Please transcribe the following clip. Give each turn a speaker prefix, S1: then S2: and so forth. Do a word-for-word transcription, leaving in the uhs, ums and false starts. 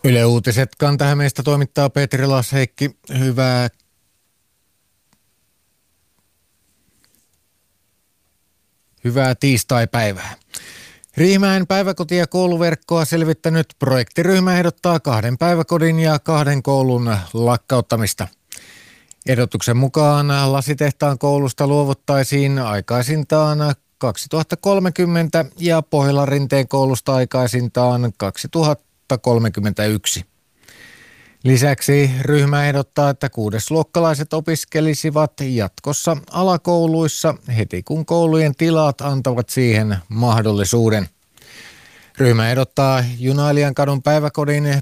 S1: Yle Uutiset Kanta-Hämeestä toimittaa Petri Lasheikki. Hyvää Hyvää tiistaipäivää. Riihimäen päiväkoti- ja kouluverkkoa selvittänyt projektiryhmä ehdottaa kahden päiväkodin ja kahden koulun lakkauttamista. Ehdotuksen mukaan Lasitehtaan koulusta luovuttaisiin aikaisintaan kaksituhattakolmekymmentä ja Pohjolan-Rinteen koulusta aikaisintaan kaksituhattakolmekymmentäyksi. Lisäksi ryhmä ehdottaa, että kuudesluokkalaiset opiskelisivat jatkossa alakouluissa heti kun koulujen tilat antavat siihen mahdollisuuden. Ryhmä ehdottaa Junailijankadun päiväkodin